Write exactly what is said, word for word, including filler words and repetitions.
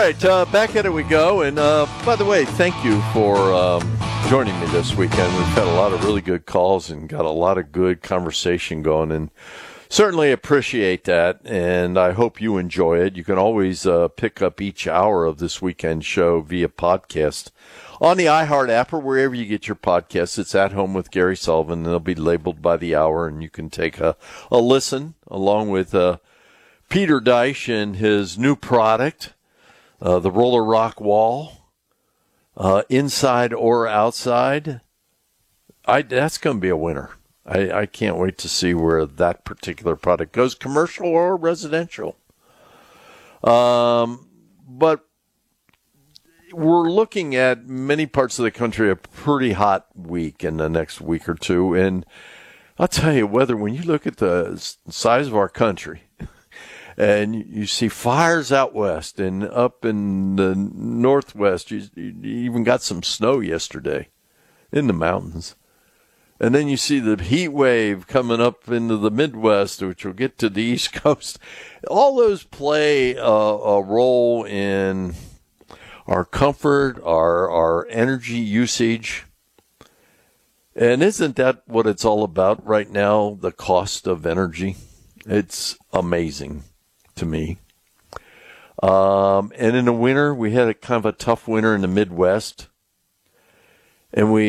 right, uh, back at it we go. And uh, by the way, thank you for um, joining me this weekend. We've had a lot of really good calls and got a lot of good conversation going, and certainly appreciate that. And I hope you enjoy it. You can always uh, pick up each hour of this weekend show via podcast on the iHeart app or wherever you get your podcasts. It's At Home with Gary Sullivan, and they'll be labeled by the hour, and you can take a, a listen along with uh, Peter Deich and his new product, uh, the Roller Rock Wall, uh, inside or outside. I, that's going to be a winner. I, I can't wait to see where that particular product goes, commercial or residential. Um, but we're looking at many parts of the country a pretty hot week in the next week or two. And I'll tell you, whether when you look at the size of our country and you see fires out west and up in the northwest, you, you even got some snow yesterday in the mountains. And then you see the heat wave coming up into the Midwest, which will get to the East Coast. All those play a, a role in our comfort, our our energy usage. And isn't that what it's all about right now, the cost of energy? It's amazing to me. Um, and in the winter, we had a kind of a tough winter in the Midwest. And we